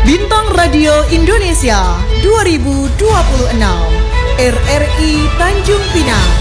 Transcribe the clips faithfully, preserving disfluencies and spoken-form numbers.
Bintang Radio Indonesia dua ribu dua puluh enam, R R I Tanjung Pinang.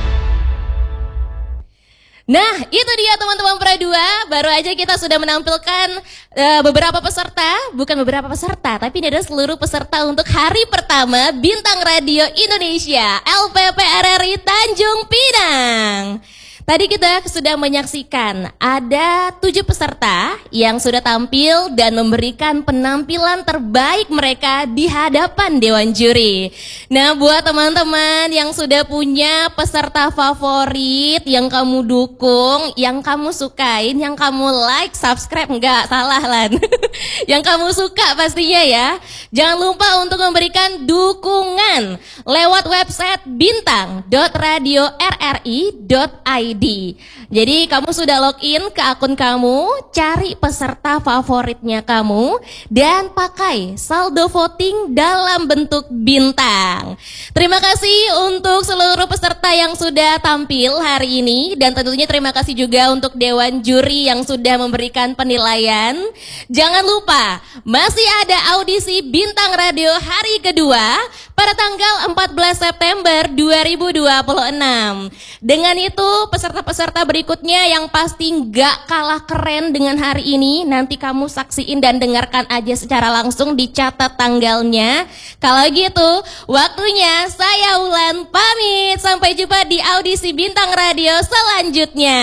Nah, itu dia teman-teman Pra dua. Baru aja kita sudah menampilkan uh, beberapa peserta, bukan beberapa peserta, tapi ini ada seluruh peserta untuk hari pertama Bintang Radio Indonesia L P P R R I Tanjung Pinang. Tadi kita sudah menyaksikan ada tujuh peserta yang sudah tampil dan memberikan penampilan terbaik mereka di hadapan Dewan Juri. Nah, buat teman-teman yang sudah punya peserta favorit yang kamu dukung, yang kamu sukain, yang kamu like, subscribe, enggak, salah Lan. Yang kamu suka pastinya ya. Jangan lupa untuk memberikan dukungan lewat website bintang dot radio r r i dot i d. Jadi kamu sudah login ke akun kamu, cari peserta favoritnya kamu, dan pakai saldo voting dalam bentuk bintang. Terima kasih untuk seluruh peserta yang sudah tampil hari ini, dan tentunya terima kasih juga untuk Dewan Juri yang sudah memberikan penilaian. Jangan lupa, masih ada audisi Bintang Radio hari kedua pada tanggal empat belas September dua ribu dua puluh enam. Dengan itu peserta-peserta berikutnya yang pasti nggak kalah keren dengan hari ini, nanti kamu saksiin dan dengarkan aja secara langsung, dicatat tanggalnya. Kalau gitu waktunya saya Ulan pamit, sampai jumpa di audisi Bintang Radio selanjutnya.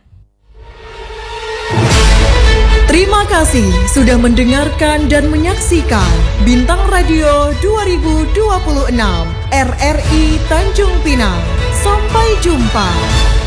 Terima kasih sudah mendengarkan dan menyaksikan Bintang Radio dua ribu dua puluh enam R R I Tanjung Pinang. Sampai jumpa.